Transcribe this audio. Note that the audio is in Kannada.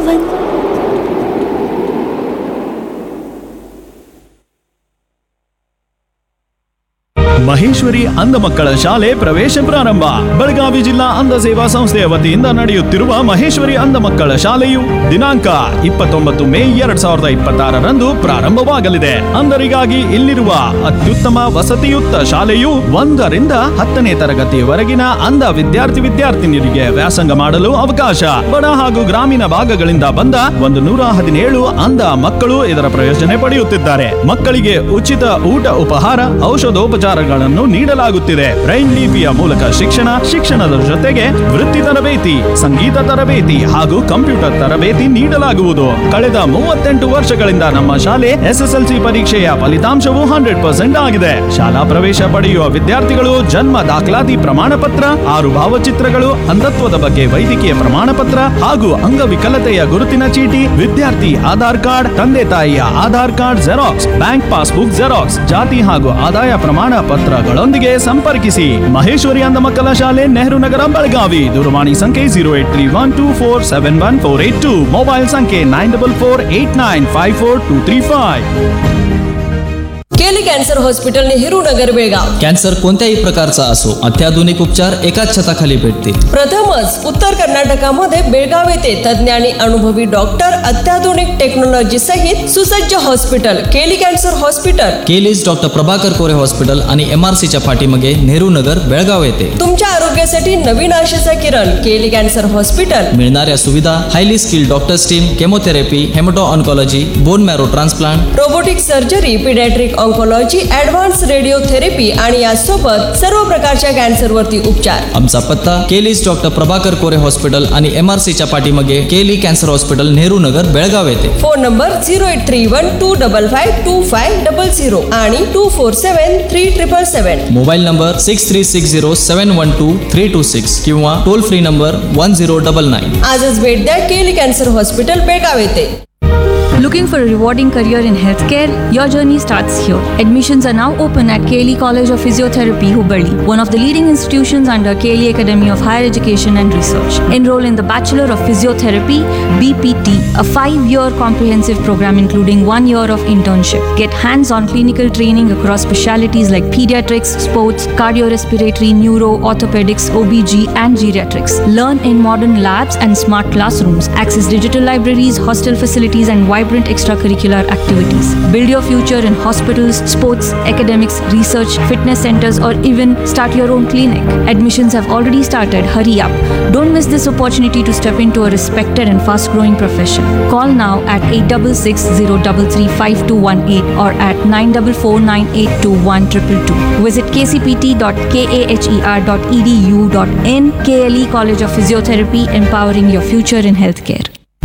ಪವನ್. ಮಹೇಶ್ವರಿ ಅಂಧ ಮಕ್ಕಳ ಶಾಲೆ ಪ್ರವೇಶ ಪ್ರಾರಂಭ. ಬೆಳಗಾವಿ ಜಿಲ್ಲಾ ಅಂಧ ಸೇವಾ ಸಂಸ್ಥೆಯ ವತಿಯಿಂದ ನಡೆಯುತ್ತಿರುವ ಮಹೇಶ್ವರಿ ಅಂಧ ಮಕ್ಕಳ ಶಾಲೆಯು ದಿನಾಂಕ 29 ಮೇ 2026ರಂದು ಪ್ರಾರಂಭವಾಗಲಿದೆ. ಅಂಧರಿಗಾಗಿ ಇಲ್ಲಿರುವ ಅತ್ಯುತ್ತಮ ವಸತಿಯುಕ್ತ ಶಾಲೆಯು 1ರಿಂದ 10ನೇ ತರಗತಿಯವರೆಗಿನ ಅಂಧ ವಿದ್ಯಾರ್ಥಿನಿಯರಿಗೆ ವ್ಯಾಸಂಗ ಮಾಡಲು ಅವಕಾಶ. ಬಡ ಹಾಗೂ ಗ್ರಾಮೀಣ ಭಾಗಗಳಿಂದ ಬಂದ 117 ಅಂಧ ಮಕ್ಕಳು ಇದರ ಪ್ರಯೋಜನ ಪಡೆಯುತ್ತಿದ್ದಾರೆ. ಮಕ್ಕಳಿಗೆ ಉಚಿತ ಊಟ ಉಪಹಾರ, ಔಷಧೋಪಚಾರಗಳನ್ನು ನೀಡಲಾಗುತ್ತಿದೆ. ಬ್ರೈನ್ ಲಿಪಿಯ ಮೂಲಕ ಶಿಕ್ಷಣದ ಜೊತೆಗೆ ವೃತ್ತಿ ತರಬೇತಿ, ಸಂಗೀತ ತರಬೇತಿ ಹಾಗೂ ಕಂಪ್ಯೂಟರ್ ತರಬೇತಿ ನೀಡಲಾಗುವುದು. ಕಳೆದ 38 ವರ್ಷಗಳಿಂದ ನಮ್ಮ ಶಾಲೆ SSLC ಪರೀಕ್ಷೆಯ ಫಲಿತಾಂಶವು 100% ಆಗಿದೆ. ಶಾಲಾ ಪ್ರವೇಶ ಪಡೆಯುವ ವಿದ್ಯಾರ್ಥಿಗಳು ಜನ್ಮ ದಾಖಲಾತಿ ಪ್ರಮಾಣ ಪತ್ರ, 6 ಭಾವಚಿತ್ರಗಳು, ಅಂಧತ್ವದ ಬಗ್ಗೆ ವೈದ್ಯಕೀಯ ಪ್ರಮಾಣ ಪತ್ರ ಹಾಗೂ ಅಂಗವಿಕಲತೆಯ ಗುರುತಿನ ಚೀಟಿ, ವಿದ್ಯಾರ್ಥಿ ಆಧಾರ್ ಕಾರ್ಡ್, ತಂದೆ ತಾಯಿಯ Aadhaar card xerox, bank passbook xerox, ಜಾತಿ ಹಾಗೂ ಆದಾಯ ಪ್ರಮಾಣ ಪತ್ರಗಳೊಂದಿಗೆ ಸಂಪರ್ಕಿಸಿ. ಮಹೇಶ್ವರಿ ಅಂಧ ಮಕ್ಕಳ ಶಾಲೆ, ನೆಹರು ನಗರ, ಬೆಳಗಾವಿ. ದೂರವಾಣಿ ಸಂಖ್ಯೆ 0831247142. ಮೊಬೈಲ್ ಸಂಖ್ಯೆ 9448954235. केली cancer hospital Nehru Nagar Belgaum. Cancer कोणत्याही प्रकारचा असो, अत्याधुनिक उपचार एकाच छताखाली भेटतील. प्रथमच उत्तर कर्नाटकामध्ये बेळगाव येथे तज्ञ आणि अनुभवी डॉक्टर, अत्याधुनिक टेक्नॉलॉजी सहित सुसज्ज हॉस्पिटल केली कॅन्सर हॉस्पिटल. केलीज डॉक्टर प्रभाकर कोरे हॉस्पिटल आणि MRCच्या पाठीमागे नेहरू नगर बेळगाव येथे. तुमच्या आरोग्यासाठी नवीन आशेचा किरण केली कॅन्सर हॉस्पिटल. मिळणाऱ्या सुविधा: highly skilled doctors team, chemotherapy, हेमॅटो oncology, bone marrow transplant, robotic surgery, paediatric oncology, advance radiotherapy आणि यासोबत सर्व प्रकारच्या कॅन्सरवरती उपचार. आमचा पत्ता: केलीज डॉक्टर प्रभाकर कोरे हॉस्पिटल आणि MRCच्या पाठीमागे केली कॅन्सर हॉस्पिटल, नेहरू नगर, बेळगाव येथे. फोन नंबर 0831255500 आणि 247377. मोबाईल नंबर 6360712326 किंवा टोल फ्री नंबर 1099. आजच भेट द्या केली कॅन्सर हॉस्पिटल बेळगाव येथे. Looking for a rewarding career in healthcare? Your journey starts here. Admissions are now open at KLE College of Physiotherapy, Hubballi, one of the leading institutions under KLE Academy of Higher Education and Research. Enroll in the Bachelor of Physiotherapy (BPT), a 5-year comprehensive program including 1 year of internship. Get hands-on clinical training across specialties like pediatrics, sports, cardiorespiratory, neuro, orthopedics, OBG, and geriatrics. Learn in modern labs and smart classrooms. Access digital libraries, hostel facilities, and vibrant extracurricular activities. Build your future in hospitals, sports, academics, research, fitness centers, or even start your own clinic. Admissions have already started. Hurry up. Don't miss this opportunity to step into a respected and fast-growing profession. Call now at 8660335218 or at 9449821222. Visit kcpt.kaher.edu.in. KLE College of Physiotherapy, empowering your future in healthcare.